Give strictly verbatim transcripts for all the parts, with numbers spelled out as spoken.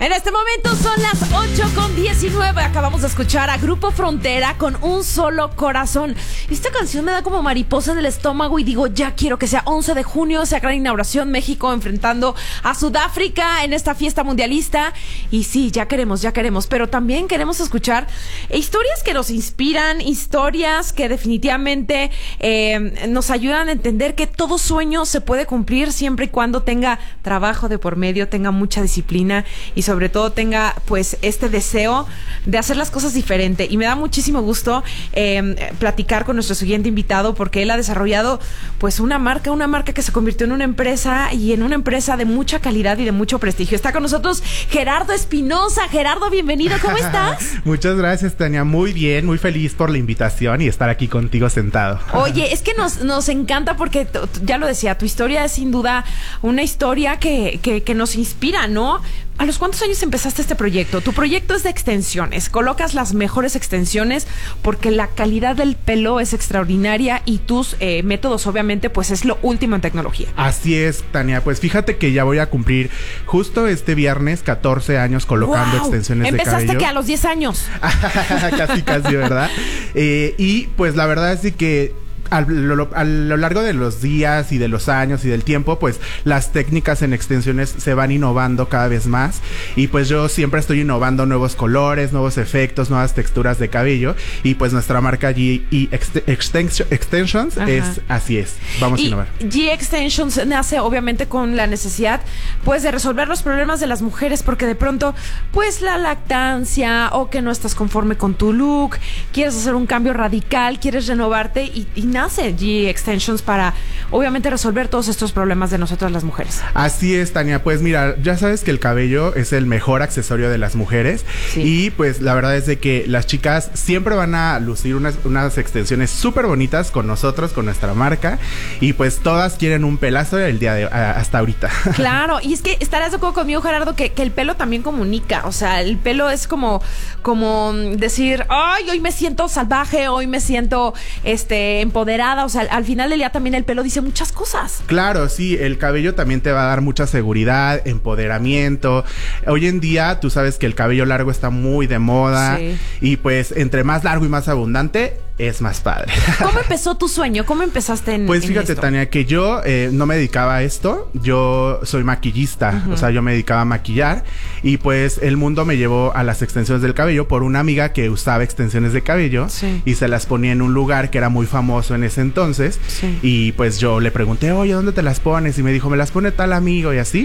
En este momento son las ocho con diecinueve. Acabamos de escuchar a Grupo Frontera con Un Solo Corazón. Esta canción me da como mariposa en el estómago y digo, ya quiero que sea once de junio, sea gran inauguración, México enfrentando a Sudáfrica en esta fiesta mundialista. Y sí, ya queremos, ya queremos, pero también queremos escuchar historias que nos inspiran, historias que definitivamente eh, nos ayudan a entender que todo sueño se puede cumplir siempre y cuando tenga trabajo de por medio, tenga mucha disciplina y sobre todo tenga pues este deseo de hacer las cosas diferente. Y me da muchísimo gusto eh, platicar con nuestro siguiente invitado porque él ha desarrollado pues una marca, una marca que se convirtió en una empresa y en una empresa de mucha calidad y de mucho prestigio. Está con nosotros Gerardo Espinosa. Gerardo, bienvenido, ¿cómo estás? Muchas gracias, Tania, muy bien, muy feliz por la invitación y estar aquí contigo sentado. Oye, es que nos, nos encanta porque t- t- ya lo decía, tu historia es sin duda una historia que, que, que nos inspira, ¿no? ¿A los cuántos años empezaste este proyecto? Tu proyecto es de extensiones. Colocas las mejores extensiones porque la calidad del pelo es extraordinaria y tus eh, métodos, obviamente, pues es lo último en tecnología. Así es, Tania. Pues fíjate que ya voy a cumplir justo este viernes catorce años colocando wow. extensiones de cabello. ¿Empezaste que a los diez años? Casi, casi, ¿verdad? Eh, y pues la verdad es que A lo, a lo largo de los días y de los años y del tiempo, pues las técnicas en extensiones se van innovando cada vez más y pues yo siempre estoy innovando nuevos colores, nuevos efectos, nuevas texturas de cabello y pues nuestra marca G E Extension, Extensions Ajá. es así es, vamos y a innovar. G E Extensions nace obviamente con la necesidad pues de resolver los problemas de las mujeres porque de pronto pues la lactancia o que no estás conforme con tu look, quieres hacer un cambio radical, quieres renovarte y, y nada nace G E Extensions para obviamente resolver todos estos problemas de nosotras las mujeres. Así es, Tania, pues mira, ya sabes que el cabello es el mejor accesorio de las mujeres sí. y pues la verdad es de que las chicas siempre van a lucir unas, unas extensiones súper bonitas con nosotros, con nuestra marca y pues todas quieren un pelazo el día de a, hasta ahorita. Claro, y es que estarás de acuerdo conmigo, Gerardo, que, que el pelo también comunica, o sea, el pelo es como, como decir, ay, hoy me siento salvaje, hoy me siento este empoderada. O sea, al final del día también el pelo dice muchas cosas. Claro, sí, el cabello también te va a dar mucha seguridad, empoderamiento. Hoy en día tú sabes que el cabello largo está muy de moda sí. y pues entre más largo y más abundante es más padre. ¿Cómo empezó tu sueño? ¿Cómo empezaste en Pues fíjate, en esto? Tania, que yo eh, no me dedicaba a esto. Yo soy maquillista, uh-huh. o sea, yo me dedicaba a maquillar y pues el mundo me llevó a las extensiones del cabello por una amiga que usaba extensiones de cabello sí. y se las ponía en un lugar que era muy famoso en ese entonces sí. y pues yo le pregunté, oye, ¿dónde te las pones? Y me dijo, me las pone tal amigo y así.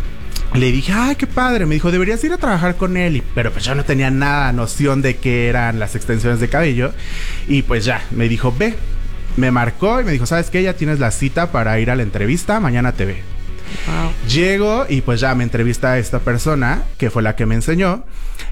Le dije, ay, qué padre. Me dijo, deberías ir a trabajar con él. Y, pero pues yo no tenía nada noción de qué eran las extensiones de cabello. Y pues ya, me dijo, ve. Me marcó y me dijo, ¿sabes qué? Ya tienes la cita para ir a la entrevista. Mañana te ve. Wow. Llego y pues ya me entrevista a esta persona que fue la que me enseñó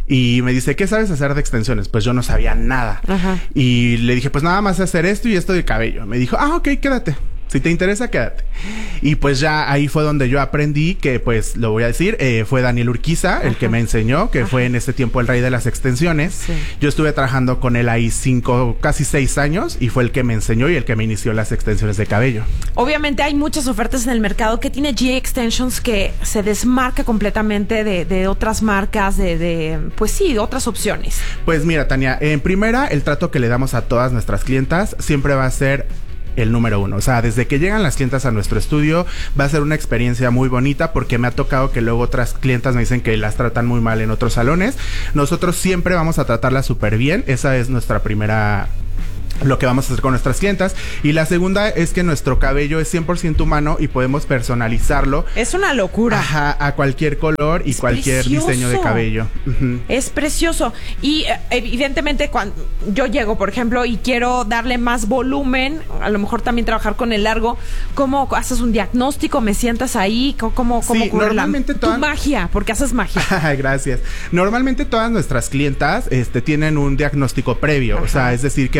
y me dice, ¿qué sabes hacer de extensiones? Pues yo no sabía nada. Ajá. Y le dije, pues nada más hacer esto y esto de cabello. Me dijo, ah, ok, quédate. Si te interesa, quédate. Y pues ya ahí fue donde yo aprendí que, pues, lo voy a decir, eh, fue Daniel Urquiza Ajá. el que me enseñó, que Ajá. fue en ese tiempo el rey de las extensiones. Sí. Yo estuve trabajando con él ahí cinco, casi seis años y fue el que me enseñó y el que me inició las extensiones de cabello. Obviamente hay muchas ofertas en el mercado que tiene G E Extensions que se desmarca completamente de, de otras marcas, de, de, pues sí, de otras opciones. Pues mira, Tania, en primera, el trato que le damos a todas nuestras clientas siempre va a ser el número uno. O sea, desde que llegan las clientas a nuestro estudio va a ser una experiencia muy bonita porque me ha tocado que luego otras clientas me dicen que las tratan muy mal en otros salones. Nosotros siempre vamos a tratarlas súper bien. Esa es nuestra primera... lo que vamos a hacer con nuestras clientas. Y la segunda es que nuestro cabello es cien por ciento humano y podemos personalizarlo. Es una locura. Ajá, a cualquier color y es cualquier precioso. Diseño de cabello. Uh-huh. Es precioso. Y evidentemente cuando yo llego, por ejemplo, y quiero darle más volumen, a lo mejor también trabajar con el largo, ¿cómo haces un diagnóstico? ¿Me sientas ahí? ¿Cómo, cómo sí, normalmente la, toda... tu magia? Porque haces magia. Gracias. Normalmente todas nuestras clientas este, tienen un diagnóstico previo. Ajá. O sea, es decir, que van a un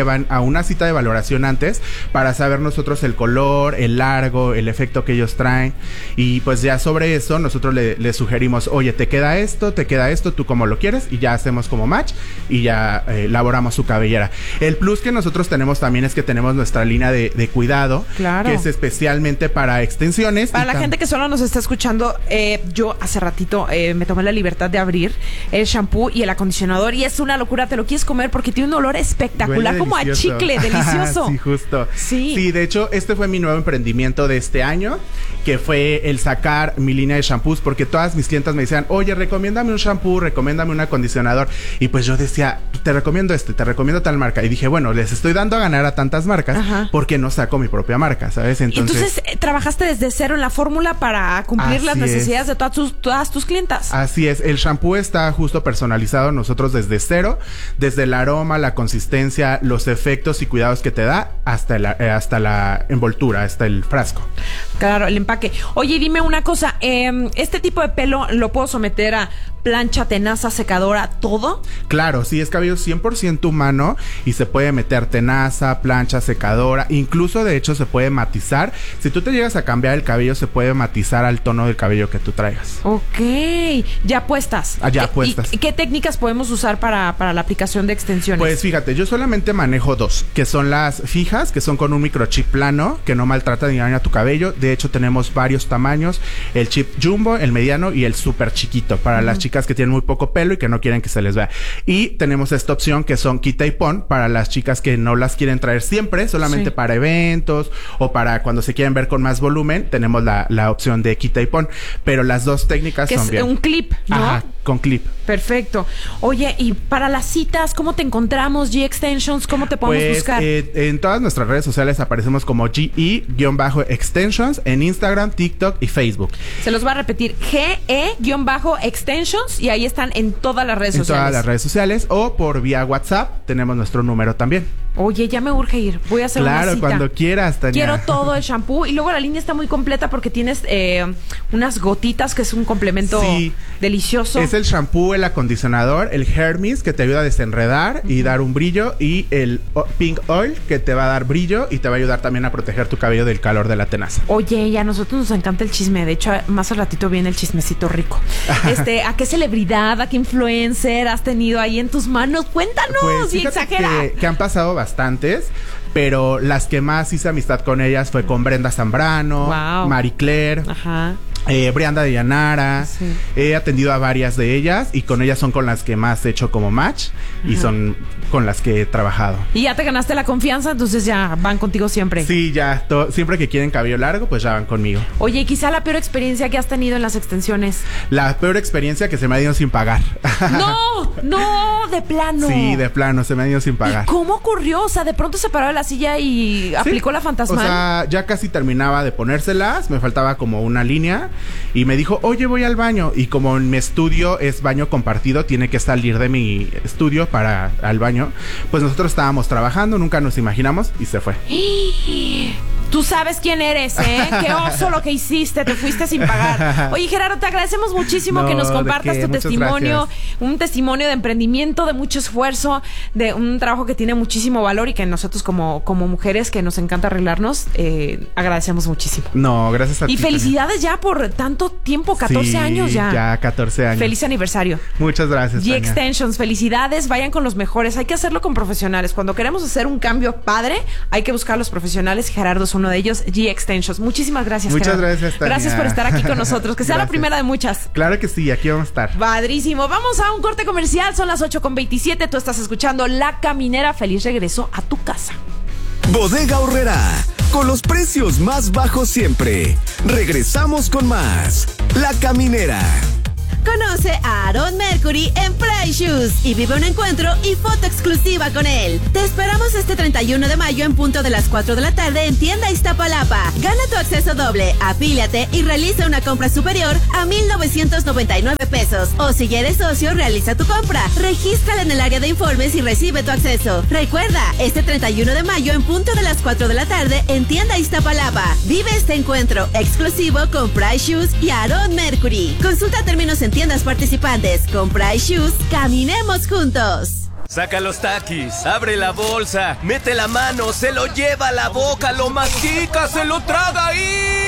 una cita de valoración antes para saber nosotros el color, el largo, el efecto que ellos traen. Y pues ya sobre eso nosotros le, le sugerimos, oye, te queda esto, te queda esto, tú como lo quieres, y ya hacemos como match y ya eh, elaboramos su cabellera. El plus que nosotros tenemos también es que tenemos nuestra línea de, de cuidado, claro, que es especialmente para extensiones. Para la gente que solo nos está escuchando, eh, yo hace ratito eh, me tomé la libertad de abrir el shampoo y el acondicionador y es una locura, te lo quieres comer porque tiene un olor espectacular, como a chicle, delicioso. Sí, justo. Sí. Sí, de hecho, este fue mi nuevo emprendimiento de este año, que fue el sacar mi línea de shampoos, porque todas mis clientas me decían, oye, recomiéndame un shampoo, recomiéndame un acondicionador. Y pues yo decía, te recomiendo este, te recomiendo tal marca. Y dije, bueno, les estoy dando a ganar a tantas marcas, ajá, porque no saco mi propia marca, ¿sabes? Entonces, Entonces eh, trabajaste desde cero en la fórmula para cumplir las necesidades es. de todas tus, todas tus clientas. Así es, el shampoo está justo personalizado nosotros desde cero, desde el aroma, la consistencia, los efectos y cuidados que te da hasta la, eh, hasta la envoltura, hasta el frasco. Claro, el empaque. Oye, dime una cosa, eh, ¿este tipo de pelo lo puedo someter a plancha, tenaza, secadora, todo? Claro, sí, es cabello cien por ciento humano y se puede meter tenaza, plancha, secadora, incluso de hecho se puede matizar. Si tú te llegas a cambiar el cabello, se puede matizar al tono del cabello que tú traigas. Ok, ya puestas. Ah, ya puestas. ¿Y qué técnicas podemos usar para, para la aplicación de extensiones? Pues fíjate, yo solamente manejo dos, que son las fijas, que son con un microchip plano, que no maltrata ni daña tu cabello. De hecho, tenemos varios tamaños, el chip jumbo, el mediano y el súper chiquito, para uh-huh. las chicas que tienen muy poco pelo y que no quieren que se les vea. Y tenemos esta opción que son quita y pon para las chicas que no las quieren traer siempre, solamente sí. para eventos o para cuando se quieren ver con más volumen, tenemos la, la opción de quita y pon. Pero las dos técnicas que son es bien. Un clip, ¿no? Ajá, con clip. Perfecto. Oye, y para las citas, ¿cómo te encontramos? G Extensions, ¿cómo te podemos pues, buscar? Eh, en todas nuestras redes sociales aparecemos como G E-Extensions en Instagram, TikTok y Facebook. Se los va a repetir, G E-Extensions, y ahí están en todas las redes en sociales. En todas las redes sociales o por vía WhatsApp tenemos nuestro número también. Oye, ya me urge ir. Voy a hacer claro, una cita. Claro, cuando quieras, Tania. Quiero todo el shampoo. Y luego la línea está muy completa porque tienes eh, unas gotitas que es un complemento sí. delicioso. Es el shampoo, el acondicionador, el Hair Mist que te ayuda a desenredar uh-huh. y dar un brillo, y el Pink Oil que te va a dar brillo y te va a ayudar también a proteger tu cabello del calor de la tenaza. Oye, y a nosotros nos encanta el chisme. De hecho, más al ratito viene el chismecito rico. este, ¿a qué celebridad, a qué influencer has tenido ahí en tus manos? Cuéntanos, pues, y exagera. Que, que han pasado bastantes, pero las que más hice amistad con ellas fue con Brenda Zambrano, wow. Marie Claire, ajá. Eh, Brianda de Llanara. Sí. He atendido a varias de ellas y con ellas son con las que más he hecho como match. Ajá. Y son con las que he trabajado. Y ya te ganaste la confianza, entonces ya van contigo siempre. Sí, ya, to- siempre que quieren cabello largo, pues ya van conmigo. Oye, y quizá la peor experiencia que has tenido en las extensiones. La peor experiencia que se me ha ido sin pagar. No, no, de plano. Sí, de plano, se me ha ido sin pagar. ¿Y cómo ocurrió? O sea, de pronto se paró de la silla y sí. aplicó la fantasmal. O sea, ya casi terminaba de ponérselas, me faltaba como una línea. Y me dijo, oye, voy al baño. Y como en mi estudio es baño compartido, tiene que salir de mi estudio para al baño. Pues nosotros estábamos trabajando, nunca nos imaginamos y se fue. Tú sabes quién eres, ¿eh? Qué oso lo que hiciste, te fuiste sin pagar. Oye, Gerardo, te agradecemos muchísimo no, que nos compartas tu Muchas testimonio. Gracias. Un testimonio de emprendimiento, de mucho esfuerzo, de un trabajo que tiene muchísimo valor y que nosotros como, como mujeres que nos encanta arreglarnos, eh, agradecemos muchísimo. No, gracias a ti. Y felicidades ya por tanto tiempo, catorce sí, años ya. ya catorce años. Feliz aniversario. Muchas gracias, G Extensions, felicidades, vayan con los mejores. Hay que hacerlo con profesionales. Cuando queremos hacer un cambio padre, hay que buscar a los profesionales. Gerardo es uno de ellos. G Extensions. Muchísimas gracias, Muchas Gerardo. gracias, Tania. Gracias por estar aquí con nosotros. Que sea la primera de muchas. Claro que sí, aquí vamos a estar. Padrísimo. Vamos a un corte comercial. Son las ocho con veintisiete. Tú estás escuchando La Caminera. Feliz regreso a tu casa. Bodega Aurrerá, con los precios más bajos siempre. Regresamos con más. La Caminera. Conoce a Aaron Mercury en Price Shoes y vive un encuentro y foto exclusiva con él. Te esperamos este treinta y uno de mayo en punto de las cuatro de la tarde en Tienda Iztapalapa. Gana tu acceso doble, afíliate y realiza una compra superior a mil novecientos noventa y nueve pesos. O si ya eres socio, realiza tu compra. Regístrala en el área de informes y recibe tu acceso. Recuerda, este treinta y uno de mayo en punto de las cuatro de la tarde en Tienda Iztapalapa. Vive este encuentro exclusivo con Price Shoes y Aaron Mercury. Consulta términos en tiendas participantes. Con Price Shoes, caminemos juntos. Saca los Takis, abre la bolsa, mete la mano, se lo lleva a la boca, lo mastica, se lo traga y...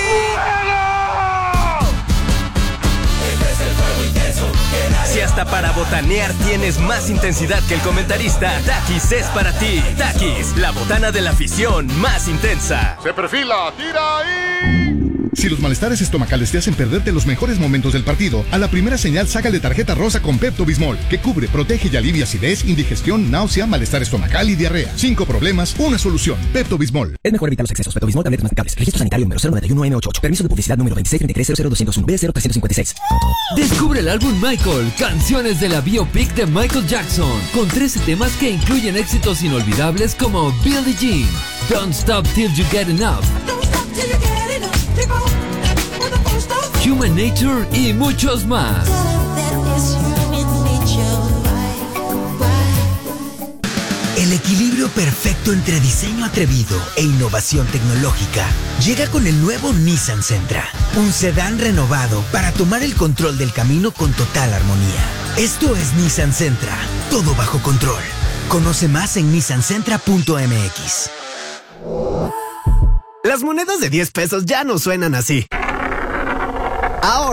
Si hasta para botanear tienes más intensidad que el comentarista, Takis es para ti. Takis, la botana de la afición más intensa. Se perfila, tira ahí. Si los malestares estomacales te hacen perderte los mejores momentos del partido, a la primera señal sácale tarjeta rosa con Pepto-Bismol, que cubre, protege y alivia acidez, indigestión, náusea, malestar estomacal y diarrea. Cinco problemas, una solución. Pepto-Bismol. Es mejor evitar los excesos. Pepto-Bismol, tabletas masticables. Registro sanitario número cero nueve uno eme ochenta y ocho. Permiso de publicidad número veintiséis treinta y tres cero cero doscientos uno B cero trescientos cincuenta y seis. Descubre el álbum Michael, canciones de la biopic de Michael Jackson, con trece temas que incluyen éxitos inolvidables como Billie Jean, Don't Stop Till You Get Enough, Human Nature y muchos más. El equilibrio perfecto entre diseño atrevido e innovación tecnológica llega con el nuevo Nissan Sentra, un sedán renovado para tomar el control del camino con total armonía. Esto es Nissan Sentra, todo bajo control. Conoce más en nissan sentra punto eme equis. Las monedas de diez pesos ya no suenan así. Ahora